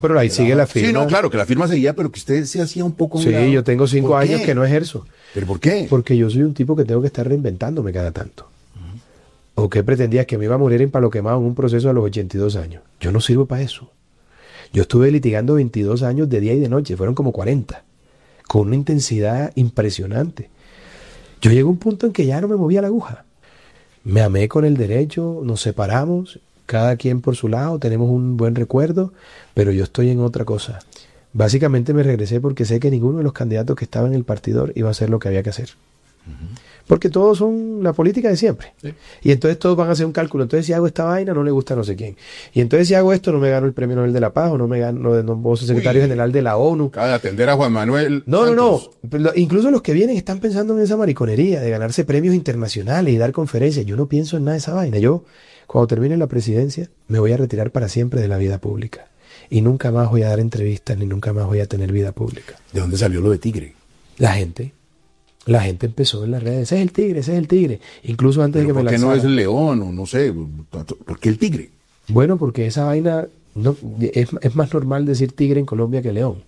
Pero ahí sigue la firma. Sí, no, claro, que la firma seguía, pero que usted se hacía un poco... Sí, yo tengo 5 años que no ejerzo. ¿Pero por qué? Porque yo soy un tipo que tengo que estar reinventándome cada tanto. ¿O qué pretendías? Que me iba a morir en palo quemado en un proceso a los 82 años. Yo no sirvo para eso. Yo estuve litigando 22 años de día y de noche, fueron como 40, con una intensidad impresionante. Yo llegué a un punto en que ya no me movía la aguja. Me amé con el derecho, nos separamos, cada quien por su lado, tenemos un buen recuerdo, pero yo estoy en otra cosa. Básicamente me regresé porque sé que ninguno de los candidatos que estaban en el partidor iba a hacer lo que había que hacer. Porque todos son la política de siempre. Sí. Y entonces todos van a hacer un cálculo. Entonces si hago esta vaina no le gusta a no sé quién. Y entonces si hago esto no me gano el Premio Nobel de la Paz o no puedo ser secretario general de la ONU. Acaba de atender a Juan Manuel No. Incluso los que vienen están pensando en esa mariconería de ganarse premios internacionales y dar conferencias. Yo no pienso en nada de esa vaina. Yo, cuando termine la presidencia, me voy a retirar para siempre de la vida pública. Y nunca más voy a dar entrevistas ni nunca más voy a tener vida pública. ¿De dónde salió lo de Tigre? La gente empezó en las redes, ese es el tigre, ese es el tigre. Incluso antes de que me lanzara. ¿Por qué no es el león o no sé? ¿Por qué el tigre? Bueno, porque esa vaina es más normal decir tigre en Colombia que león.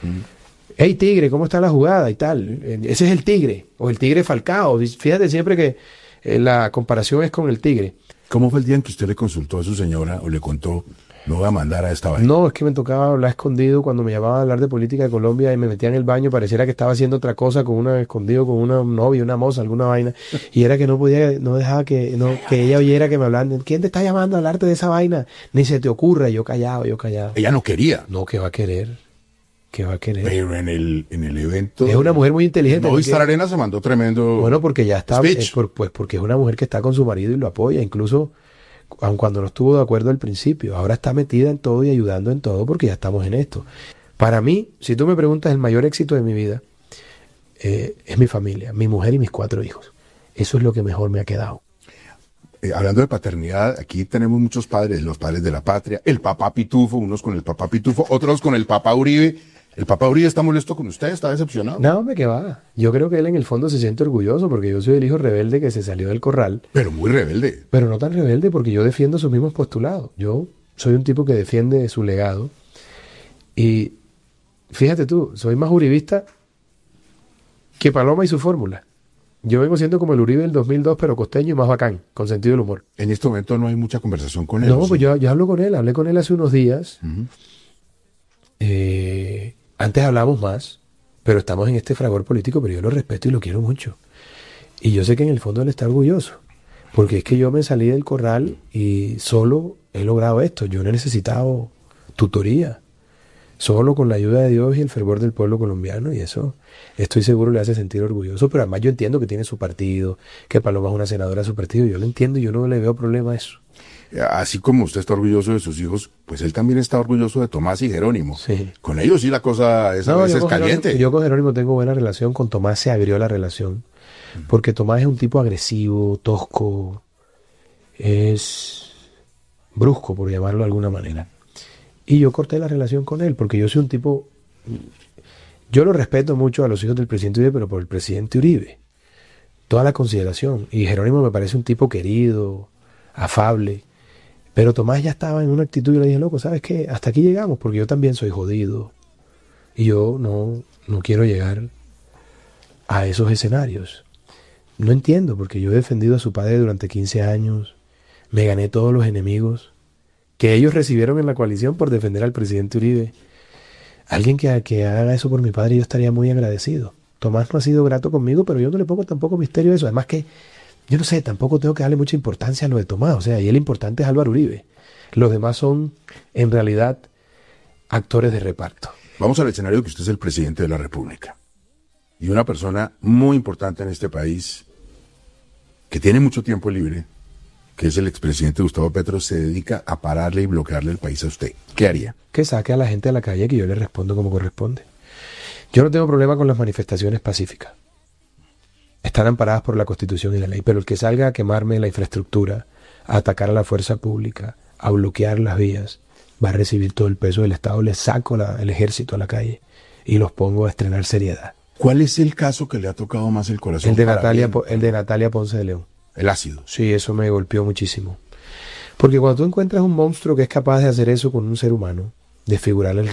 Hey tigre, ¿cómo está la jugada? Y tal. Ese es el tigre, o el tigre Falcao. Fíjate siempre que la comparación es con el tigre. ¿Cómo fue el día en que usted le consultó a su señora o le contó, me voy a mandar a esta vaina? No, es que me tocaba hablar escondido cuando me llamaban a hablar de política de Colombia y me metía en el baño, pareciera que estaba haciendo otra cosa escondido con una novia, una moza, alguna vaina, y era que no dejaba que ella oyera que me hablaban. ¿Quién te está llamando a hablarte de esa vaina? Ni se te ocurra. Yo callado. Ella no quería. No, ¿qué va a querer? Pero en el evento... Es una mujer muy inteligente. Movistar Arena se mandó tremendo... Bueno, porque ya está... porque es una mujer que está con su marido y lo apoya, incluso aun cuando no estuvo de acuerdo al principio. Ahora está metida en todo y ayudando en todo porque ya estamos en esto. Para mí, si tú me preguntas, el mayor éxito de mi vida es mi familia, mi mujer y mis 4 hijos. Eso es lo que mejor me ha quedado. Hablando de paternidad, aquí tenemos muchos padres, los padres de la patria, el papá Pitufo, unos con el papá Pitufo, otros con el papá Uribe. ¿El papá Uribe está molesto con usted? ¿Está decepcionado? No, hombre, que va. Yo creo que él en el fondo se siente orgulloso porque yo soy el hijo rebelde que se salió del corral. Pero muy rebelde. Pero no tan rebelde porque yo defiendo sus mismos postulados. Yo soy un tipo que defiende su legado. Y fíjate tú, soy más uribista que Paloma y su fórmula. Yo vengo siendo como el Uribe del 2002, pero costeño y más bacán, con sentido del humor. En este momento no hay mucha conversación con él. No, pues yo hablo con él. Hablé con él hace unos días. Antes hablábamos más, pero estamos en este fragor político, pero yo lo respeto y lo quiero mucho. Y yo sé que en el fondo él está orgulloso, porque es que yo me salí del corral y solo he logrado esto. Yo no he necesitado tutoría, solo con la ayuda de Dios y el fervor del pueblo colombiano, y eso estoy seguro le hace sentir orgulloso. Pero además yo entiendo que tiene su partido, que Paloma es una senadora de su partido, yo lo entiendo y yo no le veo problema a eso. Así como usted está orgulloso de sus hijos, pues él también está orgulloso de Tomás y Jerónimo. Sí. Con ellos sí la cosa a veces es caliente. Yo con Jerónimo tengo buena relación, con Tomás se agrió la relación, porque Tomás es un tipo agresivo, tosco, es brusco, por llamarlo de alguna manera. Y yo corté la relación con él, porque yo soy un tipo... Yo lo respeto mucho a los hijos del presidente Uribe, pero por el presidente Uribe. Toda la consideración. Y Jerónimo me parece un tipo querido, afable. Pero Tomás ya estaba en una actitud y le dije, loco, ¿sabes qué? Hasta aquí llegamos, porque yo también soy jodido. Y yo no quiero llegar a esos escenarios. No entiendo, porque yo he defendido a su padre durante 15 años. Me gané todos los enemigos que ellos recibieron en la coalición por defender al presidente Uribe. Alguien que haga eso por mi padre, yo estaría muy agradecido. Tomás no ha sido grato conmigo, pero yo no le pongo tampoco misterio a eso. Además que, yo no sé, tampoco tengo que darle mucha importancia a lo de Tomás. O sea, y el importante es Álvaro Uribe. Los demás son, en realidad, actores de reparto. Vamos al escenario que usted es el presidente de la República. Y una persona muy importante en este país, que tiene mucho tiempo libre, que es el expresidente Gustavo Petro, se dedica a pararle y bloquearle el país a usted. ¿Qué haría? Que saque a la gente a la calle, que yo le respondo como corresponde. Yo no tengo problema con las manifestaciones pacíficas. Están amparadas por la Constitución y la ley, pero el que salga a quemarme la infraestructura, a atacar a la fuerza pública, a bloquear las vías, va a recibir todo el peso del Estado. Le saco el ejército a la calle y los pongo a estrenar seriedad. ¿Cuál es el caso que le ha tocado más el corazón? El de Natalia Ponce de León. El ácido. Sí, eso me golpeó muchísimo. Porque cuando tú encuentras un monstruo que es capaz de hacer eso con un ser humano, desfigurar